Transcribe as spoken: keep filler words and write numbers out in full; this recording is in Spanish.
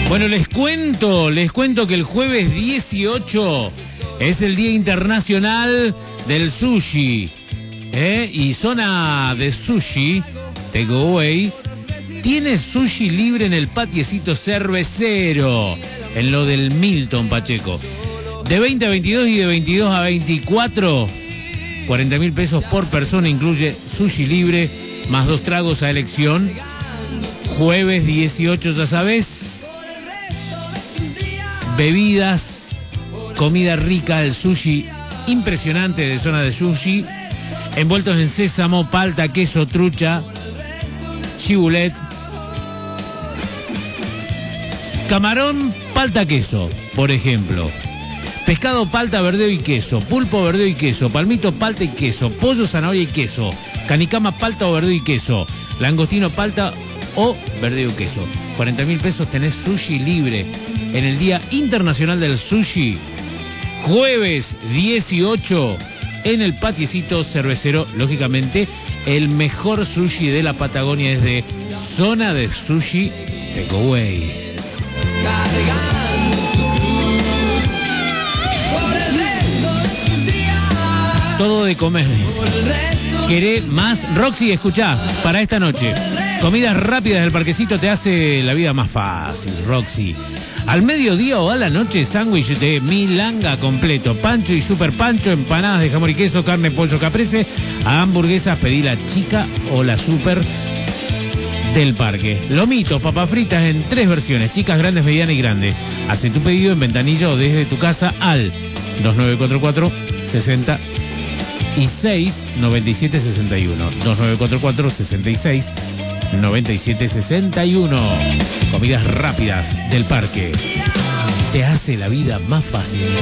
Bueno, les cuento, les cuento que el jueves dieciocho es el Día Internacional del Sushi. ¿eh? Y Zona de Sushi, Takeaway, tiene sushi libre en el patiecito cervecero, en lo del Milton Pacheco. De veinte a veintidós y de veintidós a veinticuatro, cuarenta mil pesos por persona, incluye sushi libre, más dos tragos a elección. Jueves dieciocho, ya sabes. Bebidas, comida rica, el sushi impresionante de Zona de Sushi, envueltos en sésamo, palta, queso, trucha, cibulet, camarón, palta, queso, por ejemplo. Pescado, palta, verdeo y queso. Pulpo, verdeo y queso. Palmito, palta y queso. Pollo, zanahoria y queso. Canicama, palta o verdeo y queso. Langostino, palta o verdeo y queso. cuarenta mil pesos tenés sushi libre en el Día Internacional del Sushi. Jueves dieciocho en el patiecito cervecero. Lógicamente, el mejor sushi de la Patagonia es de Zona de Sushi Takeaway. Todo de comer. ¿Querés más? Roxy, escuchá, para esta noche. Comidas rápidas del parquecito te hace la vida más fácil, Roxy. Al mediodía o a la noche, sándwich de milanga completo. Pancho y super pancho, empanadas de jamón y queso, carne, pollo caprese. A hamburguesas pedí la chica o la super del parque. Lomitos, papas fritas en tres versiones, chicas, grandes, medianas y grandes. Hace tu pedido en ventanilla o desde tu casa al dos nueve cuatro cuatro sesenta y seis noventa y siete sesenta y uno. dos nueve cuatro cuatro sesenta y seis noventa y siete sesenta y uno. Comidas rápidas del parque. Te hace la vida más fácil.